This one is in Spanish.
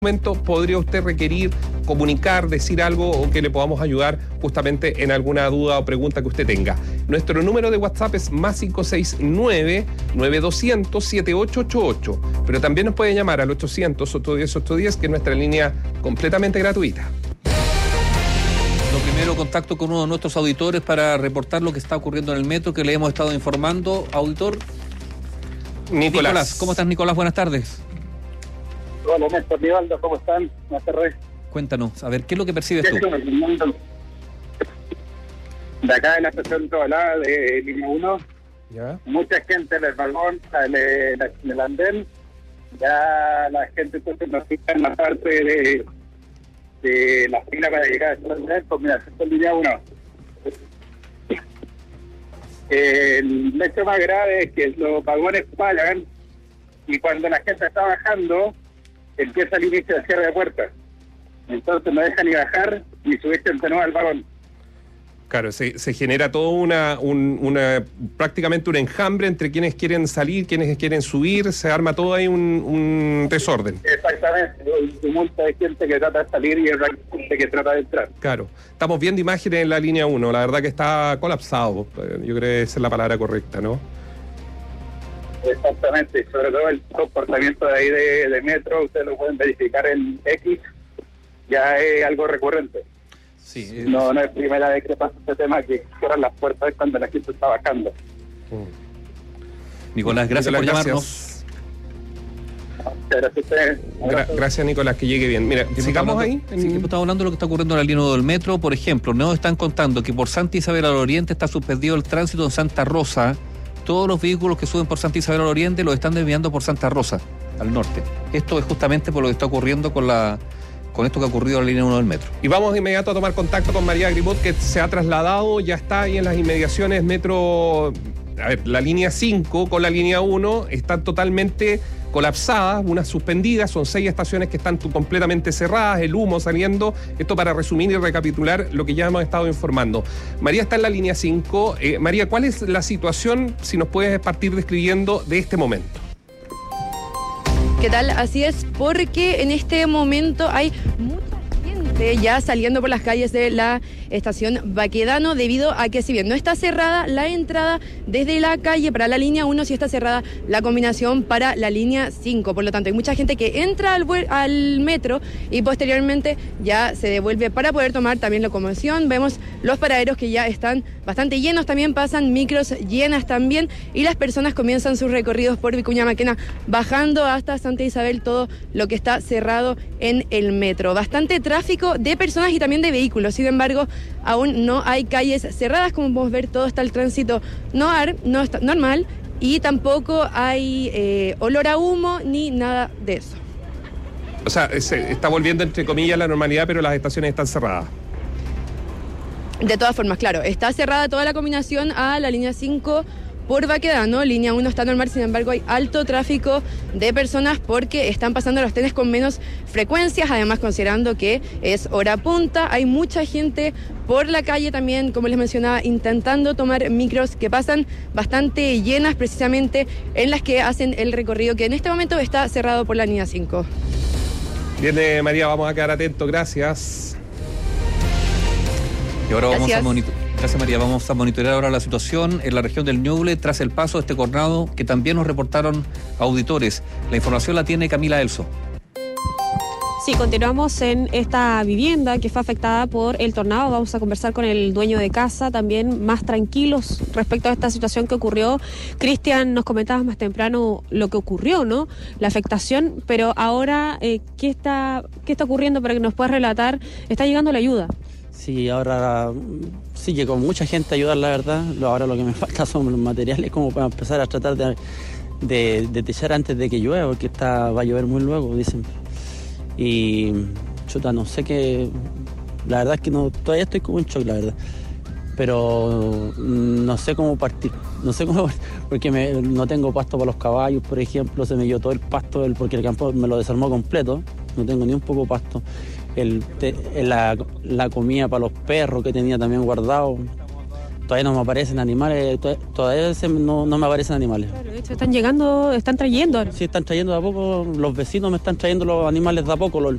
momento podría usted requerir comunicar, decir algo o que le podamos ayudar justamente en alguna duda o pregunta que usted tenga. Nuestro número de WhatsApp es más 569-9200-7888, pero también nos puede llamar al 800-810-810, que es nuestra línea completamente gratuita. Lo primero, contacto con uno de nuestros auditores para reportar lo que está ocurriendo en el metro, que le hemos estado informando. Auditor Nicolás. ¿Cómo estás, Nicolás? Buenas tardes. Hola, Néstor, Nivaldo, ¿cómo están? Buenas tardes. Cuéntanos, a ver, ¿qué es lo que percibes tú? De acá en la estación Tobalá de línea 1, ¿Ya? mucha gente en el vagón, en el andén, ya la gente entonces nos fija en la parte de la fila para llegar a esta andén, combinación con línea 1. El hecho más grave es que los vagones paran y cuando la gente está bajando, empieza el inicio de cierre de puertas. Entonces no deja ni bajar ni subirse de nuevo al vagón. Claro, se genera todo prácticamente un enjambre entre quienes quieren salir, quienes quieren subir, se arma todo ahí un desorden. Exactamente, un tumulto de gente que trata de salir y otra gente que trata de entrar. Claro, estamos viendo imágenes en la línea 1, la verdad que está colapsado, yo creo que esa es la palabra correcta, ¿no? Exactamente, sobre todo el comportamiento de ahí de metro, ustedes lo pueden verificar en X, ya es algo recurrente. Sí, no es primera vez que pasa este tema, que cierran las puertas cuando la gente está bajando. Nicolás, gracias por llamarnos. Gracias a ustedes. Gracias, Nicolás, que llegue bien. Mira, sigamos ahí. Sí, estamos hablando de lo que está ocurriendo en la línea 1 del metro. Por ejemplo, nos están contando que por Santa Isabel al Oriente está suspendido el tránsito en Santa Rosa. Todos los vehículos que suben por Santa Isabel al Oriente los están desviando por Santa Rosa, al norte. Esto es justamente por lo que está ocurriendo con esto que ha ocurrido en la línea 1 del metro. Y vamos de inmediato a tomar contacto con María Gribot, que se ha trasladado, ya está ahí en las inmediaciones metro. A ver, la línea 5 con la línea 1 están totalmente colapsadas, unas suspendidas, son 6 estaciones que están completamente cerradas, el humo saliendo. Esto para resumir y recapitular lo que ya hemos estado informando. María está en la línea 5. María, ¿cuál es la situación, si nos puedes partir describiendo de este momento? ¿Qué tal? Así es, porque en este momento hay mucha gente ya saliendo por las calles de la estación Baquedano, debido a que si bien no está cerrada la entrada desde la calle para la línea 1, sí está cerrada la combinación para la línea 5. Por lo tanto, hay mucha gente que entra al metro y posteriormente ya se devuelve para poder tomar también locomoción. Vemos los paraderos que ya están bastante llenos, también pasan micros llenas también, y las personas comienzan sus recorridos por Vicuña Maquena, bajando hasta Santa Isabel, todo lo que está cerrado en el metro. Bastante tráfico de personas y también de vehículos, sin embargo, aún no hay calles cerradas, como podemos ver, todo está el tránsito no está normal, y tampoco hay olor a humo ni nada de eso. O sea, se está volviendo entre comillas la normalidad, pero las estaciones están cerradas. De todas formas, claro, está cerrada toda la combinación a la línea 5 por Baquedano, línea 1 está normal, sin embargo hay alto tráfico de personas porque están pasando los trenes con menos frecuencias, además considerando que es hora punta, hay mucha gente por la calle también, como les mencionaba, intentando tomar micros que pasan bastante llenas, precisamente en las que hacen el recorrido que en este momento está cerrado por la línea 5. Bien, María, vamos a quedar atentos, gracias. Y ahora Gracias, María. Vamos a monitorear ahora la situación en la región del Ñuble tras el paso de este tornado que también nos reportaron auditores. La información la tiene Camila Elso. Sí, continuamos en esta vivienda que fue afectada por el tornado. Vamos a conversar con el dueño de casa, también más tranquilos respecto a esta situación que ocurrió. Cristian, nos comentabas más temprano lo que ocurrió, ¿no? La afectación, pero ahora, ¿qué está ocurriendo para que nos puedas relatar? ¿Está llegando la ayuda? Sí, ahora sí llegó mucha gente a ayudar, la verdad. Ahora lo que me falta son los materiales como para empezar a tratar de techar antes de que llueva, porque va a llover muy luego, dicen. Y chuta, no sé qué. La verdad es que todavía estoy como en shock, la verdad. Pero no sé cómo partir. Porque no tengo pasto para los caballos, por ejemplo. Se me dio todo el pasto porque el campo me lo desarmó completo. No tengo ni un poco pasto. La comida para los perros que tenía también guardado. todavía no me aparecen animales, todavía no me aparecen animales. Claro, de hecho están trayendo. Sí, están trayendo de a poco, los vecinos me están trayendo los animales de a poco,